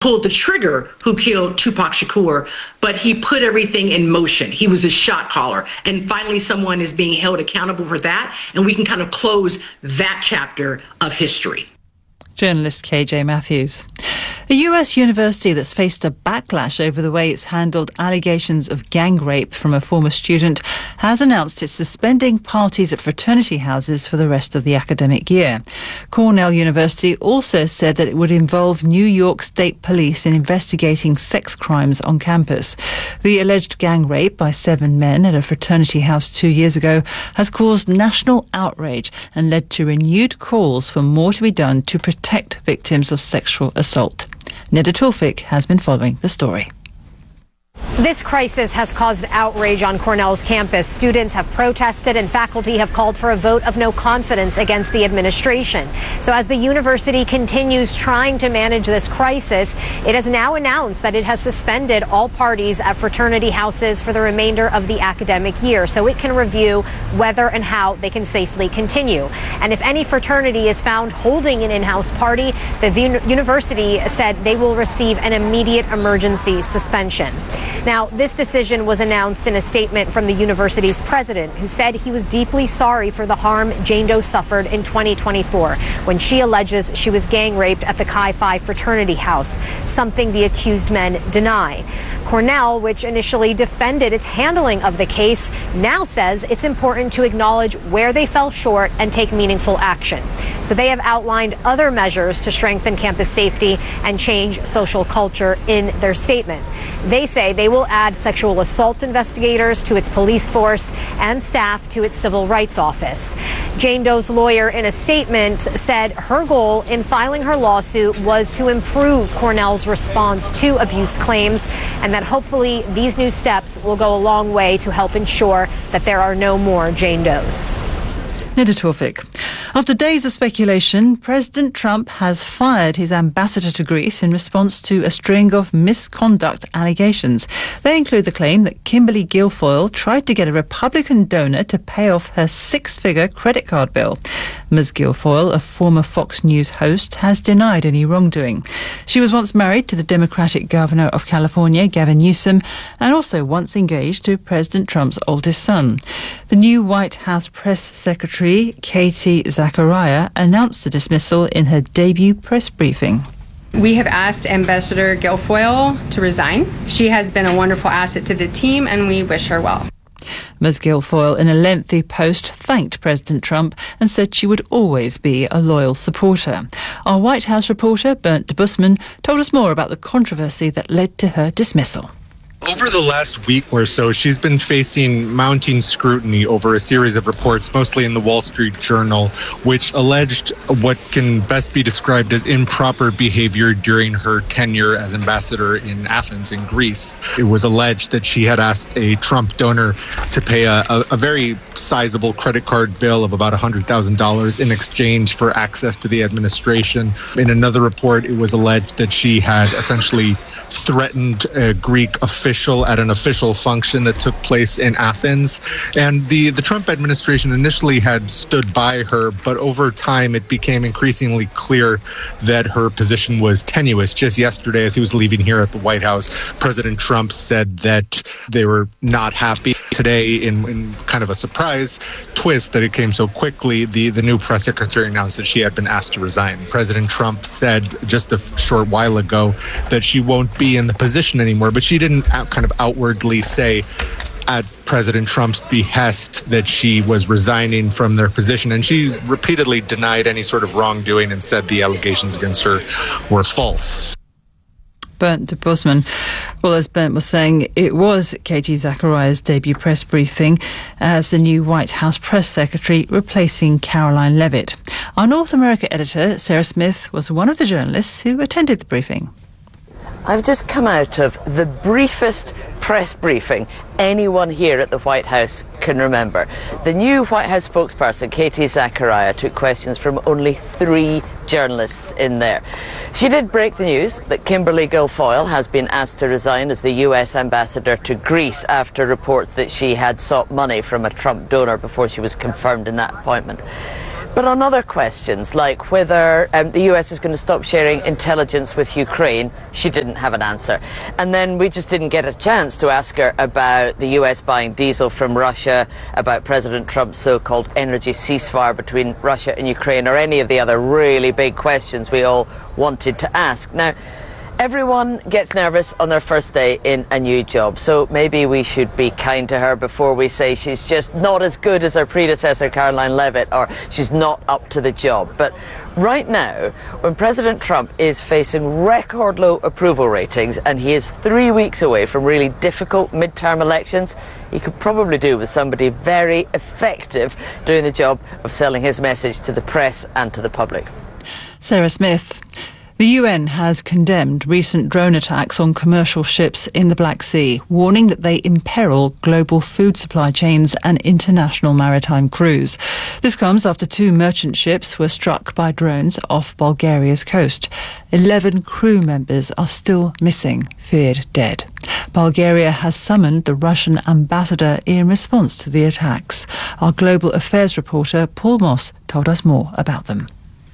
pulled the trigger who killed Tupac Shakur, but he put everything in motion. He was a shot caller. And finally, someone is being held accountable for that. And we can kind of close that chapter of history. Journalist KJ Matthews. A US university that's faced a backlash over the way it's handled allegations of gang rape from a former student has announced it's suspending parties at fraternity houses for the rest of the academic year. Cornell University also said that it would involve New York State Police in investigating sex crimes on campus. The alleged gang rape by 7 men at a fraternity house 2 years ago has caused national outrage and led to renewed calls for more to be done to protect victims of sexual assault. Neda Tawfik has been following the story. This crisis has caused outrage on Cornell's campus. Students have protested and faculty have called for a vote of no confidence against the administration. So as the university continues trying to manage this crisis, it has now announced that it has suspended all parties at fraternity houses for the remainder of the academic year so it can review whether and how they can safely continue. And if any fraternity is found holding an in-house party, the university said they will receive an immediate emergency suspension. Now, this decision was announced in a statement from the university's president, who said he was deeply sorry for the harm Jane Doe suffered in 2024 when she alleges she was gang raped at the Chi Phi fraternity house, something the accused men deny. Cornell, which initially defended its handling of the case, now says it's important to acknowledge where they fell short and take meaningful action. So they have outlined other measures to strengthen campus safety and change social culture in their statement. They say they will add sexual assault investigators to its police force and staff to its civil rights office. Jane Doe's lawyer, in a statement, said her goal in filing her lawsuit was to improve Cornell's response to abuse claims, and that hopefully these new steps will go a long way to help ensure that there are no more Jane Does. Neda Tawfik. After days of speculation, President Trump has fired his ambassador to Greece in response to a string of misconduct allegations. They include the claim that Kimberly Guilfoyle tried to get a Republican donor to pay off her 6-figure credit card bill. Ms. Guilfoyle, a former Fox News host, has denied any wrongdoing. She was once married to the Democratic governor of California, Gavin Newsom, and also once engaged to President Trump's oldest son. The new White House press secretary, Katie Zachariah, announced the dismissal in her debut press briefing. We have asked Ambassador Guilfoyle to resign. She has been a wonderful asset to the team, and we wish her well. Ms. Guilfoyle, in a lengthy post, thanked President Trump and said she would always be a loyal supporter. Our White House reporter, Bernd Debusmann, told us more about the controversy that led to her dismissal. Over the last week or so, she's been facing mounting scrutiny over a series of reports, mostly in the Wall Street Journal, which alleged what can best be described as improper behavior during her tenure as ambassador in Athens, in Greece. It was alleged that she had asked a Trump donor to pay a very sizable credit card bill of about $100,000 in exchange for access to the administration. In another report, it was alleged that she had essentially threatened a Greek official at an official function that took place in Athens. And the Trump administration initially had stood by her, but over time it became increasingly clear that her position was tenuous. Just yesterday, as he was leaving here at the White House, President Trump said that they were not happy. Today, in kind of a surprise twist that it came so quickly, the new press secretary announced that she had been asked to resign. President Trump said just a short while ago that she won't be in the position anymore, but she didn't kind of outwardly say at President Trump's behest that she was resigning from their position. And she's repeatedly denied any sort of wrongdoing and said the allegations against her were false. Bernd Debusmann. Well, as Bernd was saying, it was Katie Zachariah's debut press briefing as the new White House press secretary, replacing Caroline Leavitt. Our North America editor, Sarah Smith, was one of the journalists who attended the briefing. I've just come out of the briefest press briefing anyone here at the White House can remember. The new White House spokesperson, Katie Zachariah, took questions from only 3 journalists in there. She did break the news that Kimberly Guilfoyle has been asked to resign as the US ambassador to Greece after reports that she had sought money from a Trump donor before she was confirmed in that appointment. But on other questions, like whether the US is going to stop sharing intelligence with Ukraine, she didn't have an answer. And then we just didn't get a chance to ask her about the US buying diesel from Russia, about President Trump's so-called energy ceasefire between Russia and Ukraine, or any of the other really big questions we all wanted to ask. Now, everyone gets nervous on their first day in a new job, so maybe we should be kind to her before we say she's just not as good as her predecessor, Caroline Leavitt, or she's not up to the job. But right now, when President Trump is facing record low approval ratings and he is 3 weeks away from really difficult midterm elections, he could probably do with somebody very effective doing the job of selling his message to the press and to the public. Sarah Smith. The UN has condemned recent drone attacks on commercial ships in the Black Sea, warning that they imperil global food supply chains and international maritime crews. This comes after 2 merchant ships were struck by drones off Bulgaria's coast. 11 crew members are still missing, feared dead. Bulgaria has summoned the Russian ambassador in response to the attacks. Our global affairs reporter Paul Moss told us more about them.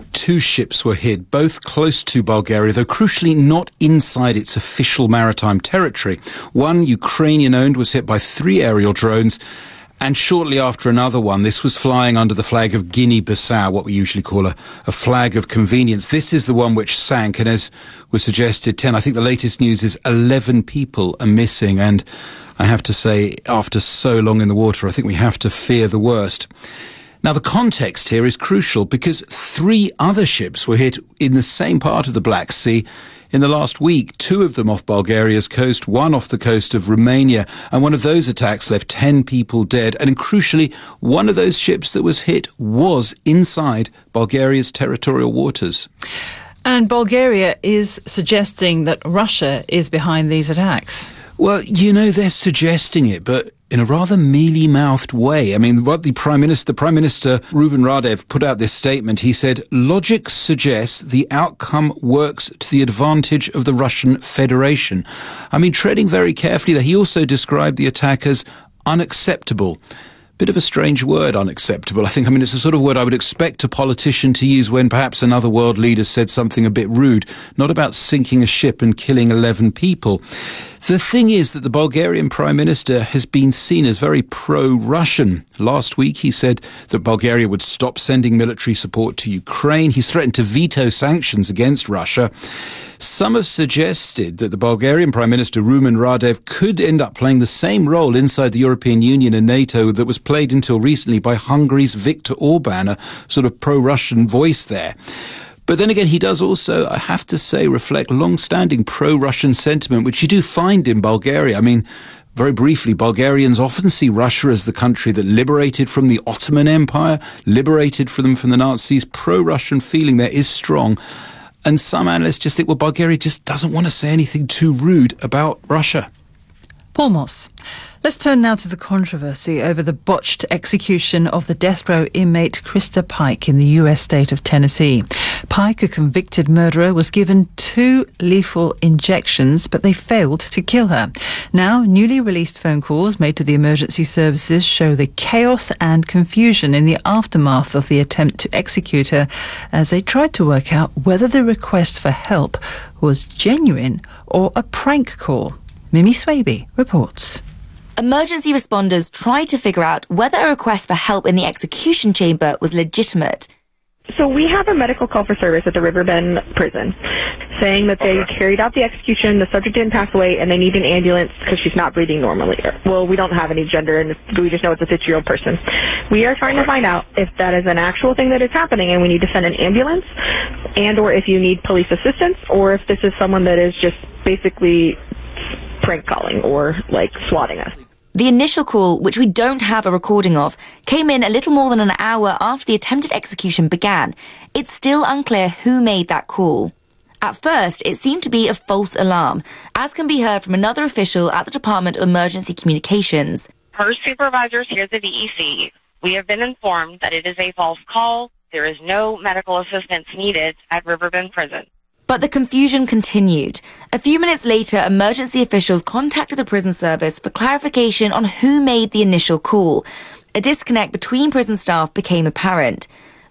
2 ships were hit, both close to Bulgaria, though crucially not inside its official maritime territory. One, Ukrainian-owned, was hit by 3 aerial drones, and shortly after another one, this was flying under the flag of Guinea-Bissau, what we usually call a flag of convenience. This is the one which sank, and as was suggested, 10, I think the latest news is 11 people are missing, and I have to say, after so long in the water, I think we have to fear the worst. Now, the context here is crucial because 3 other ships were hit in the same part of the Black Sea in the last week, 2 of them off Bulgaria's coast, 1 off the coast of Romania, and one of those attacks left 10 people dead. And crucially, one of those ships that was hit was inside Bulgaria's territorial waters. And Bulgaria is suggesting that Russia is behind these attacks. Well, you know, they're suggesting it, but in a rather mealy-mouthed way. I mean, what the Prime Minister Ruben Radev put out this statement. He said, logic suggests the outcome works to the advantage of the Russian Federation. I mean, treading very carefully there. He also described the attack as unacceptable. Bit of a strange word, unacceptable. I mean, it's the sort of word I would expect a politician to use when perhaps another world leader said something a bit rude, not about sinking a ship and killing 11 people. The thing is that the Bulgarian Prime Minister has been seen as very pro-Russian. Last week he said that Bulgaria would stop sending military support to Ukraine. He's threatened to veto sanctions against Russia. Some have suggested that the Bulgarian Prime Minister Rumen Radev could end up playing the same role inside the European Union and NATO that was played until recently by Hungary's Viktor Orban, a sort of pro-Russian voice there. But then again, he does also, I have to say, reflect long-standing pro-Russian sentiment, which you do find in Bulgaria. I mean, very briefly, Bulgarians often see Russia as the country that liberated from the Ottoman Empire, liberated from the Nazis. Pro-Russian feeling there is strong. And some analysts just think, well, Bulgaria just doesn't want to say anything too rude about Russia. Paul Moss. Let's turn now to the controversy over the botched execution of the death row inmate Krista Pike in the U.S. state of Tennessee. Pike, a convicted murderer, was given 2 lethal injections, but they failed to kill her. Now, newly released phone calls made to the emergency services show the chaos and confusion in the aftermath of the attempt to execute her as they tried to work out whether the request for help was genuine or a prank call. Mimi Swaby reports. Emergency responders tried to figure out whether a request for help in the execution chamber was legitimate. So we have a medical call for service at the Riverbend prison saying that they carried out the execution, the subject didn't pass away, and they need an ambulance because she's not breathing normally. Well, we don't have any gender, and we just know it's a 50-year-old person. We are trying to find out if that is an actual thing that is happening and we need to send an ambulance, and or if you need police assistance, or if this is someone that is just basically prank calling or like swatting us. The initial call, which we don't have a recording of, came in a little more than an hour after the attempted execution began. It's still unclear who made that call. At first, it seemed to be a false alarm, as can be heard from another official at the Department of Emergency Communications. Per supervisors here at the DEC, we have been informed that it is a false call. There is no medical assistance needed at Riverbend Prison. But the confusion continued. A few minutes later, emergency officials contacted the prison service for clarification on who made the initial call. A disconnect between prison staff became apparent.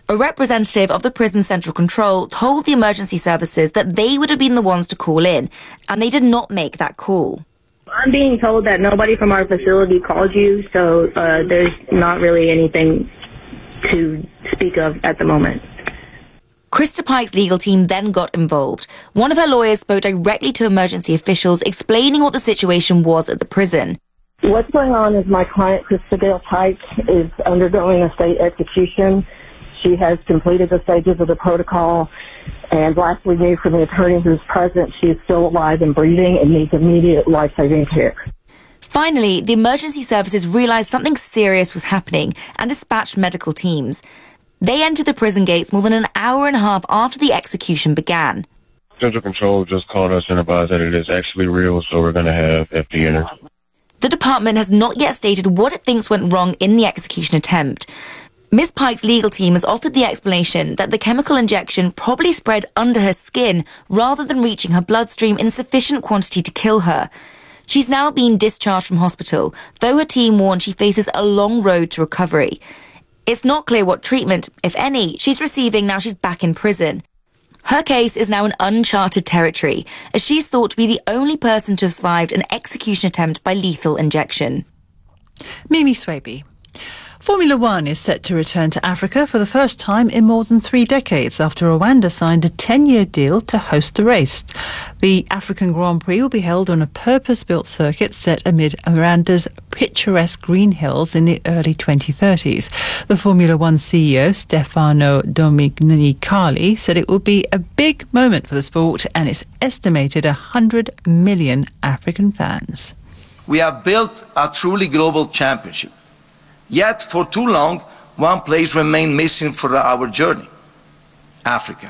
A representative of the prison central control told the emergency services that they would have been the ones to call in, and they did not make that call. I'm being told that nobody from our facility called you, so there's not really anything to speak of at the moment. Krista Pike's legal team then got involved. One of her lawyers spoke directly to emergency officials, explaining what the situation was at the prison. What's going on is my client, Krista Dale Pike, is undergoing a state execution. She has completed the stages of the protocol, and last we knew from the attorney who's present, she is still alive and breathing and needs immediate life-saving care. Finally, the emergency services realised something serious was happening and dispatched medical teams. They entered the prison gates more than an hour and a half after the execution began. Central Control just called us and advised that it is actually real, so we're going to have FD enter. The department has not yet stated what it thinks went wrong in the execution attempt. Ms. Pike's legal team has offered the explanation that the chemical injection probably spread under her skin rather than reaching her bloodstream in sufficient quantity to kill her. She's now been discharged from hospital, though her team warned she faces a long road to recovery. It's not clear what treatment, if any, she's receiving now she's back in prison. Her case is now in uncharted territory, as she's thought to be the only person to have survived an execution attempt by lethal injection. Mimi Swaby. Formula One is set to return to Africa for the first time in more than 3 decades after Rwanda signed a 10-year deal to host the race. The African Grand Prix will be held on a purpose-built circuit set amid Rwanda's picturesque green hills in the early 2030s. The Formula One CEO, Stefano Domenicali, said it will be a big moment for the sport and it's estimated 100 million African fans. We have built a truly global championship. Yet, for too long, one place remained missing for our journey: Africa.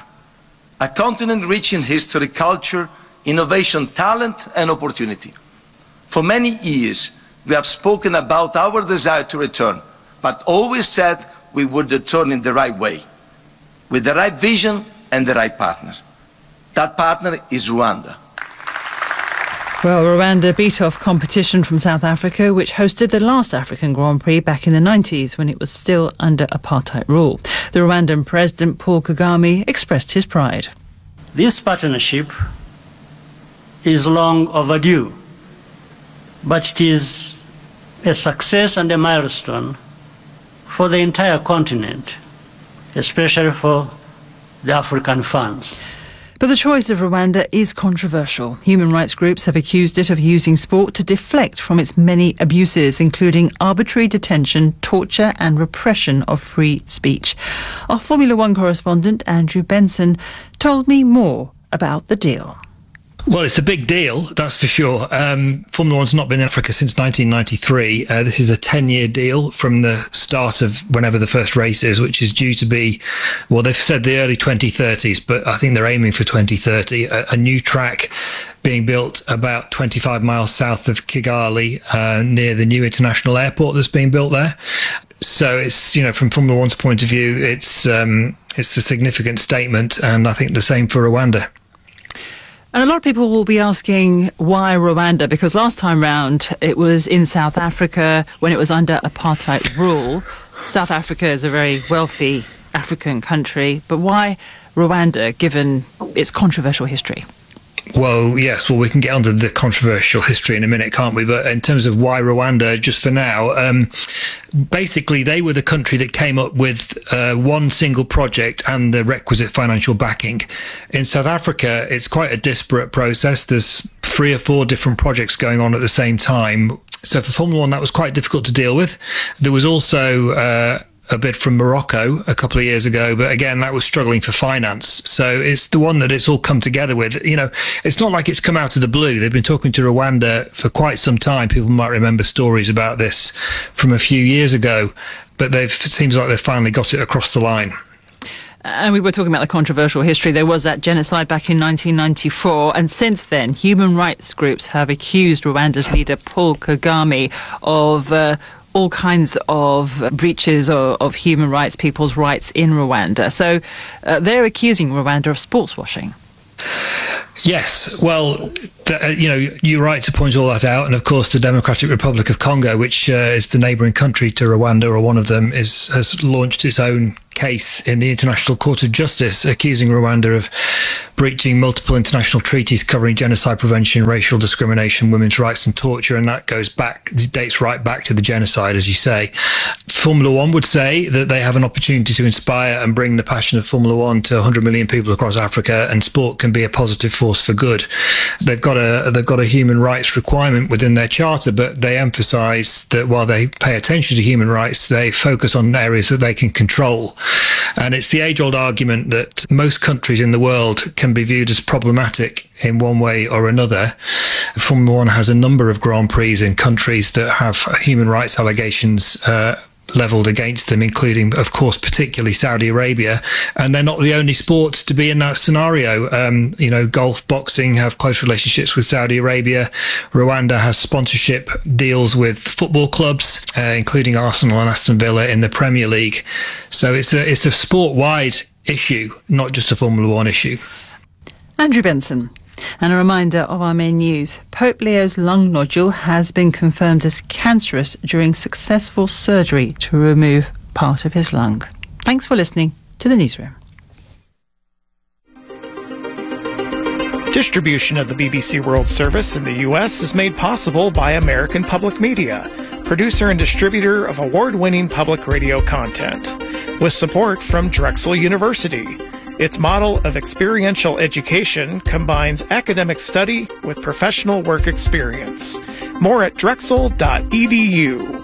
A continent rich in history, culture, innovation, talent, and opportunity. For many years, we have spoken about our desire to return, but always said we would return in the right way, with the right vision and the right partner. That partner is Rwanda. Well, Rwanda beat off competition from South Africa, which hosted the last African Grand Prix back in the 90s when it was still under apartheid rule. The Rwandan President Paul Kagame expressed his pride. This partnership is long overdue, but it is a success and a milestone for the entire continent, especially for the African fans. But the choice of Rwanda is controversial. Human rights groups have accused it of using sport to deflect from its many abuses, including arbitrary detention, torture and repression of free speech. Our Formula One correspondent, Andrew Benson, told me more about the deal. Well, it's a big deal, that's for sure. Formula One's not been in Africa since 1993. This is a 10-year deal from the start of whenever the first race is, which is due to be, well, they've said the early 2030s, but I think they're aiming for 2030. A new track being built about 25 miles south of Kigali, near the new international airport that's being built there. So it's, you know, from Formula One's point of view, it's a significant statement, and I think the same for Rwanda. And a lot of people will be asking why Rwanda, because last time round it was in South Africa when it was under apartheid rule. South Africa is a very wealthy African country, but why Rwanda, given its controversial history? Well, yes, we can get onto the controversial history in a minute, can't we? But in terms of why Rwanda, just for now, basically they were the country that came up with one single project and the requisite financial backing. In South Africa, it's quite a disparate process. There's 3 or 4 different projects going on at the same time. So for Formula One, that was quite difficult to deal with. There was also a bid from Morocco a couple of years ago, but again, that was struggling for finance. So it's the one that it's all come together with. You know, it's not like it's come out of the blue. They've been talking to Rwanda for quite some time. People might remember stories about this from a few years ago, but it seems like they've finally got it across the line. And we were talking about the controversial history. There was that genocide back in 1994. And since then, human rights groups have accused Rwanda's leader, Paul Kagame, of all kinds of breaches of human rights, people's rights in Rwanda. So they're accusing Rwanda of sports washing. Yes, well, You're right to point all that out. And of course, the Democratic Republic of Congo, which is the neighbouring country to Rwanda, or one of them, has launched its own case in the International Court of Justice, accusing Rwanda of breaching multiple international treaties covering genocide prevention, racial discrimination, women's rights and torture. And that dates right back to the genocide, as you say. Formula One would say that they have an opportunity to inspire and bring the passion of Formula One to 100 million people across Africa, and sport can be a positive force for good. They've got a human rights requirement within their charter, but they emphasise that while they pay attention to human rights, they focus on areas that they can control. And it's the age-old argument that most countries in the world can be viewed as problematic in one way or another. Formula One has a number of Grand Prix in countries that have human rights allegations levelled against them, including, of course, particularly Saudi Arabia. And they're not the only sport to be in that scenario. Golf, boxing have close relationships with Saudi Arabia. Rwanda has sponsorship deals with football clubs, including Arsenal and Aston Villa in the Premier League. So it's a sport-wide issue, not just a Formula One issue. Andrew Benson. And a reminder of our main news. Pope Leo's lung nodule has been confirmed as cancerous during successful surgery to remove part of his lung. Thanks for listening to the Newsroom. Distribution of the BBC World Service in the U.S. is made possible by American Public Media, producer and distributor of award-winning public radio content, with support from Drexel University. Its model of experiential education combines academic study with professional work experience. More at drexel.edu.